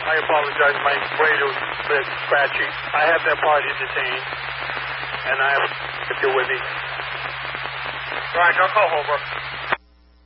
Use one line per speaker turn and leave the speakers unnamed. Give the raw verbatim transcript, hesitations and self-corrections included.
I apologize. My radio's a bit scratchy. I have that party detained, and I have if you're with me.
Right, I'll call over.